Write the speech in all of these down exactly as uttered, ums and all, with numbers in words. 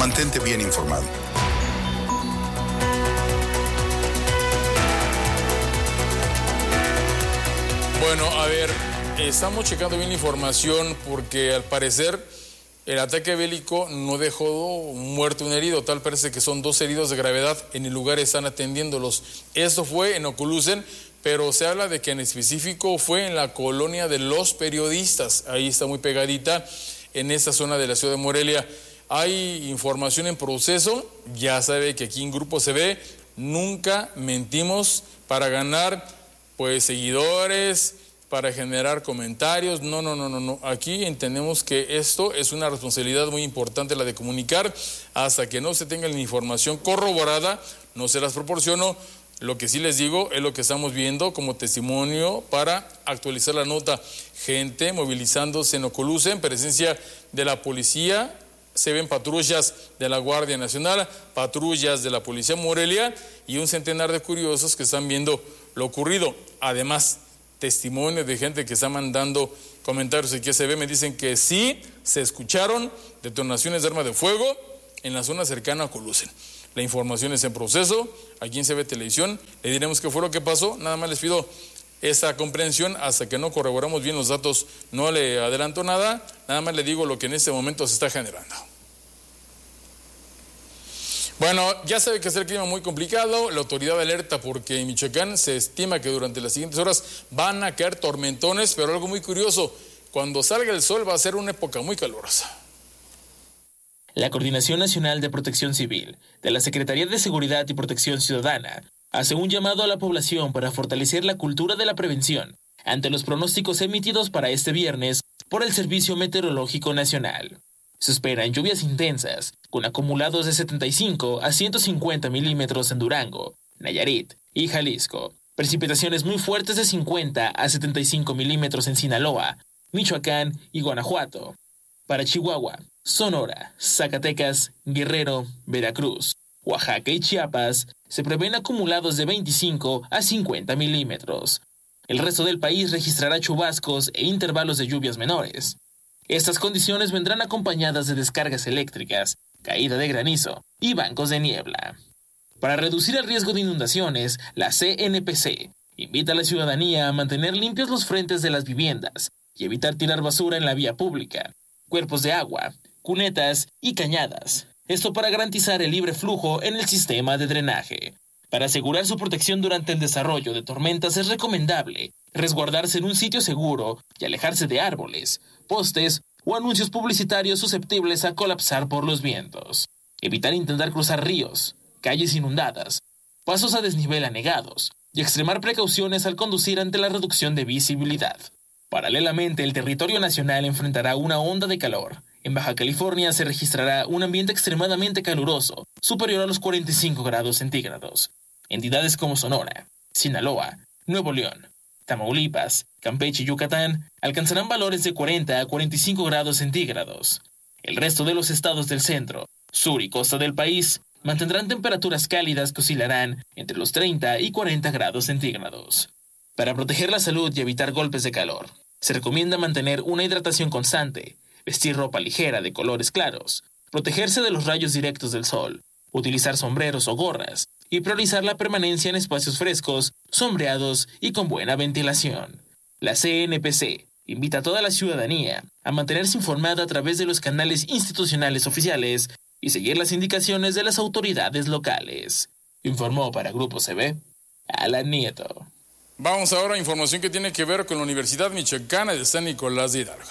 Mantente bien informado. Bueno, a ver, estamos checando bien la información porque al parecer el ataque bélico no dejó un muerto, un herido. Tal parece que son dos heridos de gravedad. En el lugar están atendiéndolos. Esto fue en Oculusen, pero se habla de que en específico fue en la colonia de los periodistas. Ahí está muy pegadita en esta zona de la ciudad de Morelia. Hay información en proceso. Ya sabe que aquí en Grupo C V nunca mentimos para ganar pues seguidores, para generar comentarios. No, no, no, no, no. Aquí entendemos que esto es una responsabilidad muy importante, la de comunicar. Hasta que no se tenga la información corroborada, no se las proporciono. Lo que sí les digo es lo que estamos viendo como testimonio para actualizar la nota. Gente movilizándose en Oculusen, en presencia de la policía. Se ven patrullas de la Guardia Nacional, patrullas de la Policía Morelia y un centenar de curiosos que están viendo lo ocurrido. Además, testimonios de gente que está mandando comentarios aquí que se ve, me dicen que sí se escucharon detonaciones de arma de fuego en la zona cercana a Oculusen. La información es en proceso, aquí en C V Televisión le diremos qué fue lo que pasó. Nada más les pido esta comprensión hasta que no corroboramos bien los datos. No le adelanto nada, nada más le digo lo que en este momento se está generando. Bueno, ya sabe que es el clima muy complicado, la autoridad alerta porque en Michoacán se estima que durante las siguientes horas van a caer tormentones, pero algo muy curioso, cuando salga el sol va a ser una época muy calurosa. La Coordinación Nacional de Protección Civil de la Secretaría de Seguridad y Protección Ciudadana hace un llamado a la población para fortalecer la cultura de la prevención ante los pronósticos emitidos para este viernes por el Servicio Meteorológico Nacional. Se esperan lluvias intensas, con acumulados de setenta y cinco a ciento cincuenta milímetros en Durango, Nayarit y Jalisco. Precipitaciones muy fuertes de cincuenta a setenta y cinco milímetros en Sinaloa, Michoacán y Guanajuato. Para Chihuahua, Sonora, Zacatecas, Guerrero, Veracruz, Oaxaca y Chiapas, se prevén acumulados de veinticinco a cincuenta milímetros. El resto del país registrará chubascos e intervalos de lluvias menores. Estas condiciones vendrán acompañadas de descargas eléctricas, caída de granizo y bancos de niebla. Para reducir el riesgo de inundaciones, la C N P C invita a la ciudadanía a mantener limpios los frentes de las viviendas y evitar tirar basura en la vía pública, cuerpos de agua, cunetas y cañadas. Esto para garantizar el libre flujo en el sistema de drenaje. Para asegurar su protección durante el desarrollo de tormentas es recomendable resguardarse en un sitio seguro y alejarse de árboles, postes o anuncios publicitarios susceptibles a colapsar por los vientos. Evitar intentar cruzar ríos, calles inundadas, pasos a desnivel anegados y extremar precauciones al conducir ante la reducción de visibilidad. Paralelamente, el territorio nacional enfrentará una onda de calor. En Baja California se registrará un ambiente extremadamente caluroso, superior a los cuarenta y cinco grados centígrados. Entidades como Sonora, Sinaloa, Nuevo León, Tamaulipas, Campeche y Yucatán alcanzarán valores de cuarenta a cuarenta y cinco grados centígrados. El resto de los estados del centro, sur y costa del país mantendrán temperaturas cálidas que oscilarán entre los treinta y cuarenta grados centígrados. Para proteger la salud y evitar golpes de calor, se recomienda mantener una hidratación constante, vestir ropa ligera de colores claros, protegerse de los rayos directos del sol, utilizar sombreros o gorras y priorizar la permanencia en espacios frescos, sombreados y con buena ventilación. La C N P C invita a toda la ciudadanía a mantenerse informada a través de los canales institucionales oficiales y seguir las indicaciones de las autoridades locales. Informó para Grupo C V, Alan Nieto. Vamos ahora a información que tiene que ver con la Universidad Michoacana de San Nicolás de Hidalgo.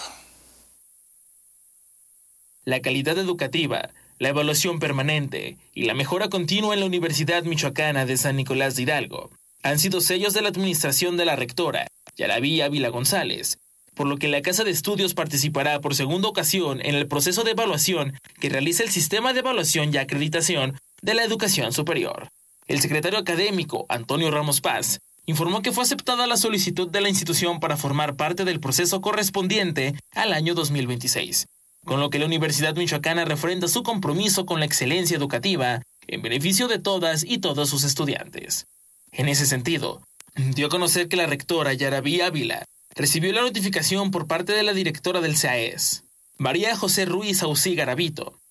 La calidad educativa, la evaluación permanente y la mejora continua en la Universidad Michoacana de San Nicolás de Hidalgo han sido sellos de la administración de la rectora, Yaraví Ávila González, por lo que la Casa de Estudios participará por segunda ocasión en el proceso de evaluación que realiza el Sistema de Evaluación y Acreditación de la Educación Superior. El secretario académico, Antonio Ramos Paz, informó que fue aceptada la solicitud de la institución para formar parte del proceso correspondiente al año dos mil veintiséis, con lo que la Universidad Michoacana refrenda su compromiso con la excelencia educativa en beneficio de todas y todos sus estudiantes. En ese sentido, dio a conocer que la rectora Yaraví Ávila recibió la notificación por parte de la directora del C A E S, María José Ruiz Ausí Garavito,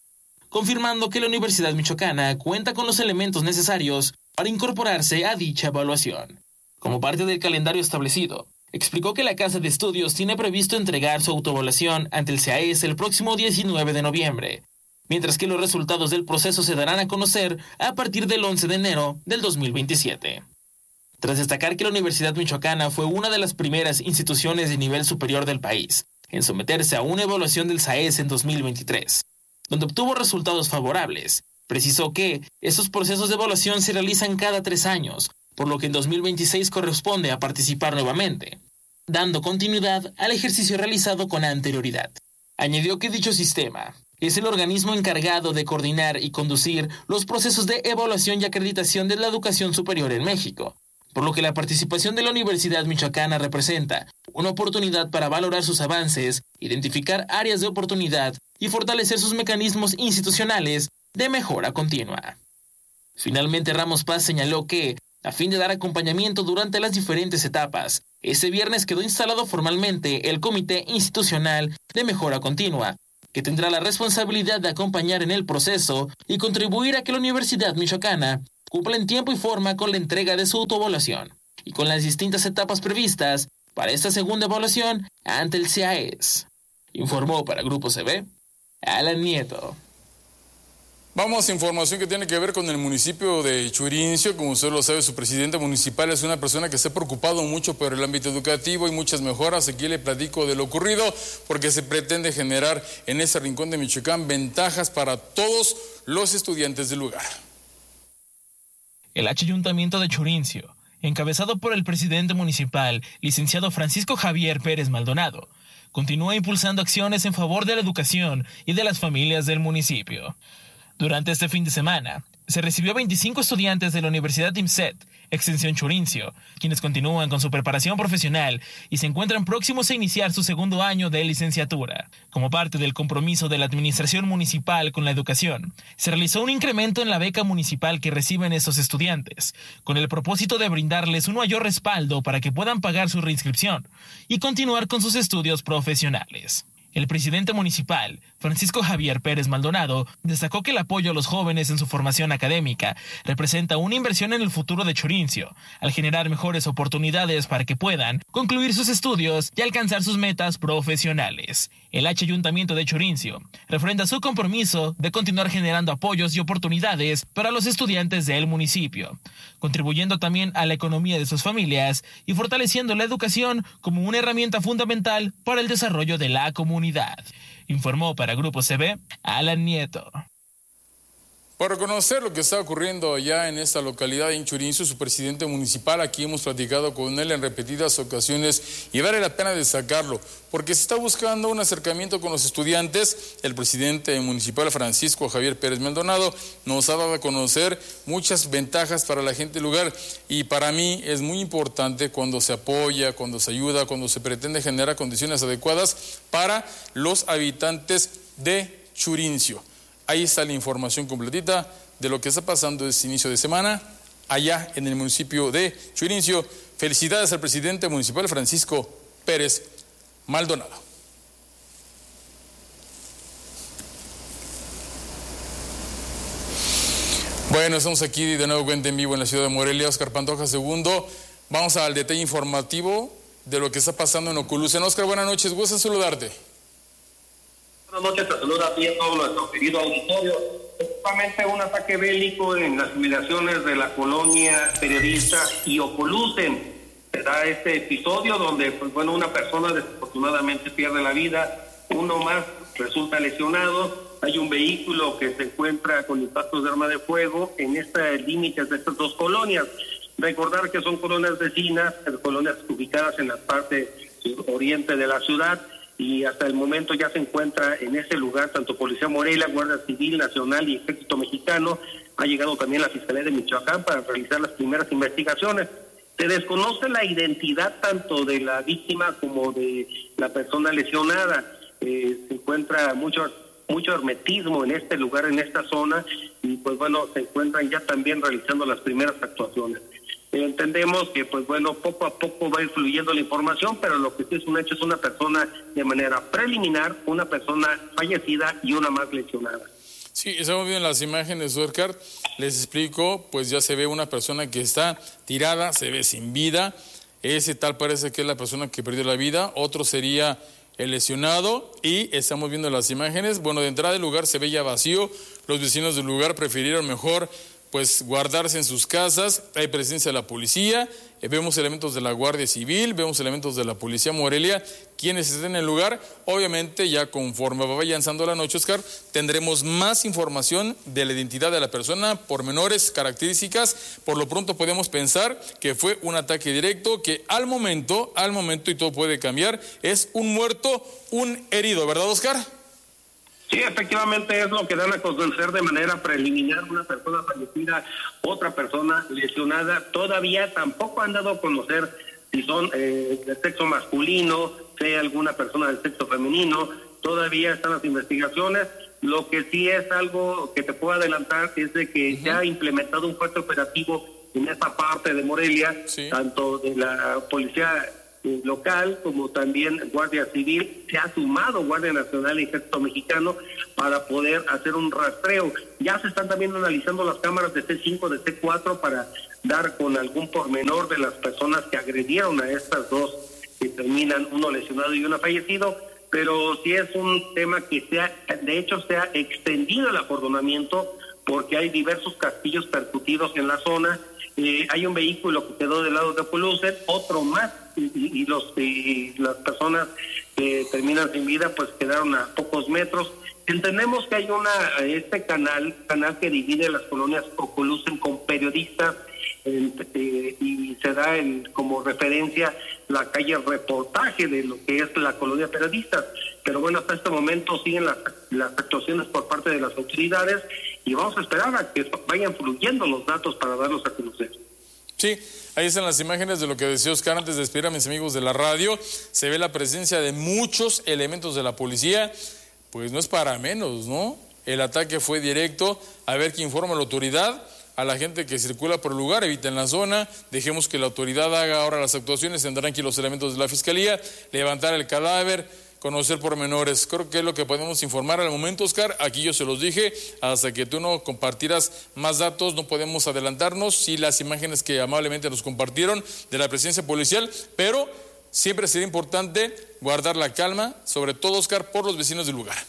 confirmando que la Universidad Michoacana cuenta con los elementos necesarios para incorporarse a dicha evaluación. Como parte del calendario establecido, explicó que la Casa de Estudios tiene previsto entregar su autoevaluación ante el C A E S el próximo diecinueve de noviembre, mientras que los resultados del proceso se darán a conocer a partir del once de enero del dos mil veintisiete. Tras destacar que la Universidad Michoacana fue una de las primeras instituciones de nivel superior del país en someterse a una evaluación del C A E S en dos mil veintitrés, donde obtuvo resultados favorables, precisó que estos procesos de evaluación se realizan cada tres años, por lo que en dos mil veintiséis corresponde a participar nuevamente, dando continuidad al ejercicio realizado con anterioridad. Añadió que dicho sistema es el organismo encargado de coordinar y conducir los procesos de evaluación y acreditación de la educación superior en México, por lo que la participación de la Universidad Michoacana representa una oportunidad para valorar sus avances, identificar áreas de oportunidad y fortalecer sus mecanismos institucionales de mejora continua. Finalmente, Ramos Paz señaló que, a fin de dar acompañamiento durante las diferentes etapas, este viernes quedó instalado formalmente el Comité Institucional de Mejora Continua, que tendrá la responsabilidad de acompañar en el proceso y contribuir a que la Universidad Michoacana cumpla en tiempo y forma con la entrega de su autoevaluación y con las distintas etapas previstas para esta segunda evaluación ante el C A E S. Informó para Grupo C B, Alan Nieto. Vamos a información que tiene que ver con el municipio de Churincio. Como usted lo sabe, su presidente municipal es una persona que se ha preocupado mucho por el ámbito educativo y muchas mejoras. Aquí le platico de lo ocurrido, porque se pretende generar en ese rincón de Michoacán ventajas para todos los estudiantes del lugar. El Ayuntamiento de Churincio, encabezado por el presidente municipal, licenciado Francisco Javier Pérez Maldonado, continúa impulsando acciones en favor de la educación y de las familias del municipio. Durante este fin de semana, se recibió veinticinco estudiantes de la Universidad IMSET, Extensión Churincio, quienes continúan con su preparación profesional y se encuentran próximos a iniciar su segundo año de licenciatura. Como parte del compromiso de la administración municipal con la educación, se realizó un incremento en la beca municipal que reciben estos estudiantes, con el propósito de brindarles un mayor respaldo para que puedan pagar su reinscripción y continuar con sus estudios profesionales. El presidente municipal, Francisco Javier Pérez Maldonado, destacó que el apoyo a los jóvenes en su formación académica representa una inversión en el futuro de Churincio, al generar mejores oportunidades para que puedan concluir sus estudios y alcanzar sus metas profesionales. El Ayuntamiento de Churincio refrenda su compromiso de continuar generando apoyos y oportunidades para los estudiantes del municipio, contribuyendo también a la economía de sus familias y fortaleciendo la educación como una herramienta fundamental para el desarrollo de la comunidad. Informó para Grupo C B, Alan Nieto. Para conocer lo que está ocurriendo allá en esta localidad en Churincio, su presidente municipal, aquí hemos platicado con él en repetidas ocasiones y vale la pena destacarlo, porque se está buscando un acercamiento con los estudiantes. El presidente municipal, Francisco Javier Pérez Maldonado, nos ha dado a conocer muchas ventajas para la gente del lugar, y para mí es muy importante cuando se apoya, cuando se ayuda, cuando se pretende generar condiciones adecuadas para los habitantes de Churincio. Ahí está la información completita de lo que está pasando este inicio de semana allá en el municipio de Churincio. Felicidades al presidente municipal Francisco Pérez Maldonado. Bueno, estamos aquí de nuevo en vivo en la ciudad de Morelia. Oscar Pantoja segundo. Vamos al detalle informativo de lo que está pasando en Oculucen. Oscar, buenas noches, gusto en saludarte. Buenas noches, te saluda a ti a todo nuestro querido auditorio. Justamente un ataque bélico en las inmediaciones de la colonia Periodista y Oculucen. Se da este episodio donde, pues bueno, una persona desafortunadamente pierde la vida, uno más resulta lesionado. Hay un vehículo que se encuentra con impactos de arma de fuego en estos límites de estas dos colonias. Recordar que son colonias vecinas, colonias ubicadas en la parte oriente de la ciudad, y hasta el momento ya se encuentra en ese lugar tanto Policía Morelia, Guardia Civil Nacional y Ejército Mexicano. Ha llegado también la Fiscalía de Michoacán para realizar las primeras investigaciones. Se desconoce la identidad tanto de la víctima como de la persona lesionada. Eh, se encuentra mucho mucho hermetismo en este lugar, en esta zona, y pues bueno, se encuentran ya también realizando las primeras actuaciones. Entendemos que, pues bueno, poco a poco va a ir fluyendo la información, pero lo que sí es un hecho es una persona de manera preliminar, una persona fallecida y una más lesionada. Sí, estamos viendo las imágenes, Oscar. Les explico, pues ya se ve una persona que está tirada, se ve sin vida. Ese tal parece que es la persona que perdió la vida. Otro sería el lesionado. Y estamos viendo las imágenes. Bueno, de entrada del lugar se ve ya vacío. Los vecinos del lugar prefirieron mejor pues guardarse en sus casas. Hay presencia de la policía, eh, vemos elementos de la Guardia Civil, vemos elementos de la Policía Morelia, quienes estén en el lugar. Obviamente ya conforme va avanzando la noche, Oscar, tendremos más información de la identidad de la persona, pormenores, características. Por lo pronto podemos pensar que fue un ataque directo, que al momento, al momento, y todo puede cambiar, es un muerto, un herido, ¿verdad, Oscar? Sí, efectivamente es lo que dan a conocer de manera preliminar. Una persona fallecida, otra persona lesionada. Todavía tampoco han dado a conocer si son eh, de sexo masculino, sea alguna persona del sexo femenino. Todavía están las investigaciones. Lo que sí es algo que te puedo adelantar es de que uh-huh. se ha implementado un fuerte operativo en esa parte de Morelia, sí. tanto de la policía local como también Guardia Civil. Se ha sumado Guardia Nacional y Ejército Mexicano para poder hacer un rastreo. Ya se están también analizando las cámaras de C cinco, de C cuatro para dar con algún pormenor de las personas que agredieron a estas dos, que terminan uno lesionado y uno fallecido. Pero sí es un tema que se ha, de hecho se ha extendido el acordonamiento porque hay diversos castillos percutidos en la zona. Eh, hay un vehículo que quedó del lado de Polusen, otro más, y, y los y las personas que terminan sin vida pues quedaron a pocos metros. Entendemos que hay una este canal canal que divide las colonias Polusen con periodistas, eh, eh, y se da el, como referencia la calle Reportaje de lo que es la colonia Periodistas. Pero bueno, hasta este momento siguen las, las actuaciones por parte de las autoridades y vamos a esperar a que vayan fluyendo los datos para darlos a conocer. Sí, ahí están las imágenes de lo que decía Oscar antes de despedir a mis amigos de la radio. Se ve la presencia de muchos elementos de la policía, pues no es para menos, ¿no? El ataque fue directo. A ver qué informa la autoridad. A la gente que circula por el lugar, eviten la zona, dejemos que la autoridad haga ahora las actuaciones, tendrán aquí los elementos de la Fiscalía, levantar el cadáver, conocer pormenores. Creo que es lo que podemos informar al momento, Oscar. Aquí yo se los dije, hasta que tú no compartieras más datos, no podemos adelantarnos. Sí, las imágenes que amablemente nos compartieron de la presencia policial, pero siempre sería importante guardar la calma, sobre todo, Oscar, por los vecinos del lugar.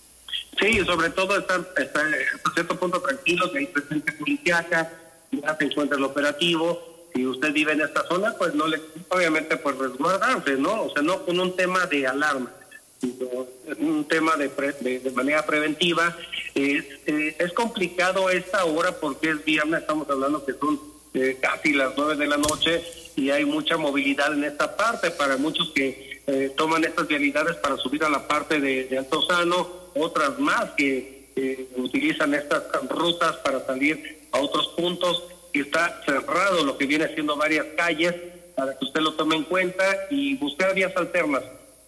Sí, sobre todo estar, estar a cierto punto tranquilos, que hay presencia policíaca, ya se encuentra el operativo. Si usted vive en esta zona, pues no le, obviamente, pues resguardarse, ¿no? O sea, no con un tema de alarma, sino un tema de, pre, de, de manera preventiva. Eh, eh, es complicado esta hora porque es viernes, estamos hablando que son eh, casi las nueve de la noche y hay mucha movilidad en esta parte para muchos que eh, toman estas vialidades para subir a la parte de, de Altozano, otras más que eh, utilizan estas rutas para salir a otros puntos. Y está cerrado lo que viene siendo varias calles para que usted lo tome en cuenta y buscar vías alternas.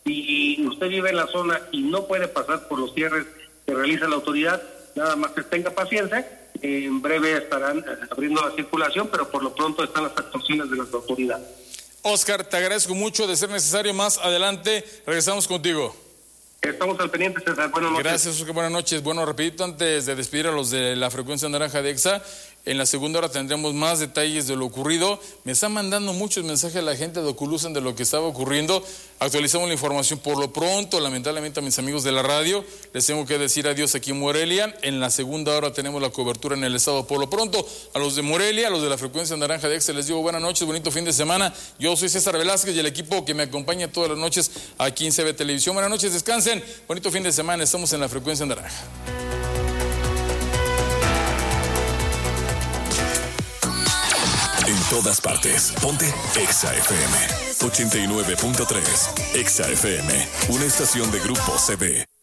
Si usted vive en la zona y no puede pasar por los cierres que realiza la autoridad, nada más que tenga paciencia. En breve estarán abriendo la circulación, pero por lo pronto están las actuaciones de las autoridades. Oscar, te agradezco mucho. De ser necesario, más adelante regresamos contigo. Estamos al pendiente, César. Buenas noches. Gracias, Oscar. Buenas noches. Bueno, rapidito, antes de despedir a los de la frecuencia naranja de EXA, en la segunda hora tendremos más detalles de lo ocurrido. Me están mandando muchos mensajes a la gente de Oculusen de lo que estaba ocurriendo. Actualizamos la información por lo pronto. Lamentablemente a mis amigos de la radio les tengo que decir adiós aquí en Morelia. En la segunda hora tenemos la cobertura en el estado por lo pronto. A los de Morelia, a los de la frecuencia naranja de EXA, les digo buenas noches, bonito fin de semana. Yo soy César Velázquez y el equipo que me acompaña todas las noches aquí en C B Televisión. Buenas noches, descansen. Bonito fin de semana. Estamos en la frecuencia naranja. En todas partes, ponte EXA F M ochenta y nueve punto tres. EXA F M, una estación de Grupo C B.